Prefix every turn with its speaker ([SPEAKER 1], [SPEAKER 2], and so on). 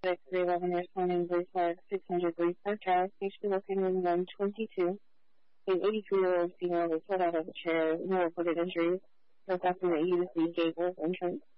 [SPEAKER 1] 311 responding Blue Flag 600 Blue Park Drive, station located in 122. An 83-year-old female was pulled out of a chair, no reported injuries. Requesting that you use the gable entrance.